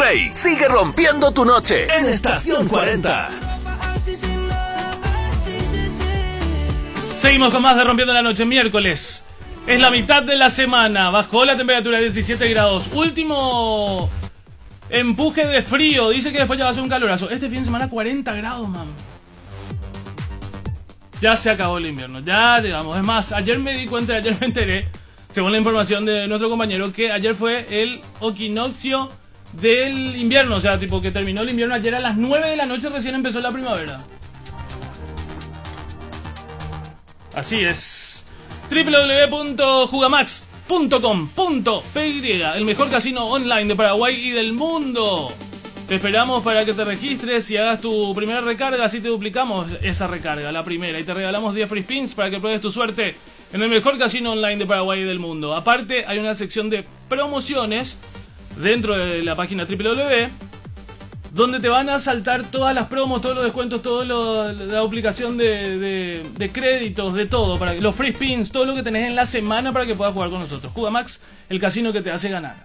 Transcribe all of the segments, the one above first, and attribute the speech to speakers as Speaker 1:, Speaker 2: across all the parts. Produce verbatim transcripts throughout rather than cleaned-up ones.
Speaker 1: Play. Sigue rompiendo tu noche en Estación cuarenta.
Speaker 2: Seguimos con más de Rompiendo la Noche, miércoles. Es la mitad de la semana. Bajó la temperatura a diecisiete grados. Último empuje de frío. Dice que después ya va a ser un calorazo. Este fin de semana cuarenta grados, man. Ya se acabó el invierno. Ya, digamos. Es más, ayer me di cuenta, ayer me enteré, según la información de nuestro compañero, que ayer fue el equinoccio del invierno. O sea, tipo que terminó el invierno ayer a las nueve de la noche, recién empezó la primavera. Así es. doble u doble u doble u punto jugamax punto com punto p y, el mejor casino online de Paraguay y del mundo. Te esperamos para que te registres y hagas tu primera recarga. Así te duplicamos esa recarga, la primera, y te regalamos diez free spins para que pruebes tu suerte en el mejor casino online de Paraguay y del mundo. Aparte, hay una sección de promociones dentro de la página doble u doble u doble u, donde te van a saltar todas las promos, todos los descuentos, toda la duplicación de, de, de créditos, de todo, para que, los free spins, todo lo que tenés en la semana para que puedas jugar con nosotros. Jugamax, el casino que te hace ganar.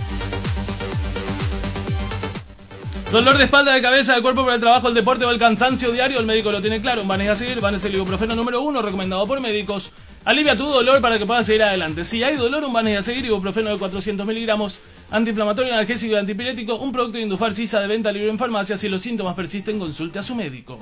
Speaker 2: Dolor de espalda, de cabeza, de cuerpo por el trabajo, el deporte o el cansancio diario, el médico lo tiene claro. Un Banes a seguir, Banes el ibuprofeno número uno, recomendado por médicos. Alivia tu dolor para que puedas seguir adelante. Si hay dolor, un Banes a seguir, ibuprofeno de cuatrocientos miligramos, antiinflamatorio, analgésico y antipirético, un producto de Indufar Sisa de venta libre en farmacia. Si los síntomas persisten, consulte a su médico.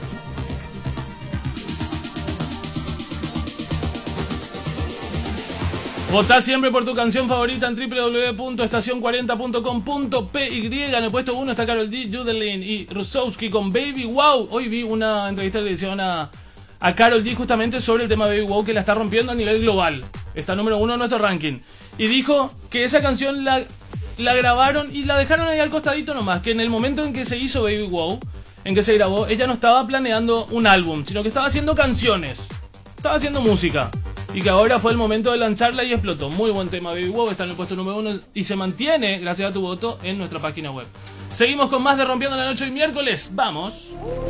Speaker 2: Votá siempre por tu canción favorita en doble u doble u doble u punto estación cuarenta punto com punto p y. En el puesto uno está Karol G, Judelin y Rusowski con Baby Wow. Hoy vi una entrevista que le hicieron a, a Karol G justamente sobre el tema Baby Wow, que la está rompiendo a nivel global. Está número uno en nuestro ranking. Y dijo que esa canción la, la grabaron y la dejaron ahí al costadito nomás. Que en el momento en que se hizo Baby Wow, en que se grabó, ella no estaba planeando un álbum, sino que estaba haciendo canciones. Estaba haciendo música. Y que ahora fue el momento de lanzarla y explotó. Muy buen tema, Baby Wow, está en el puesto número uno y se mantiene, gracias a tu voto, en nuestra página web. Seguimos con más de Rompiendo la Noche hoy miércoles. ¡Vamos!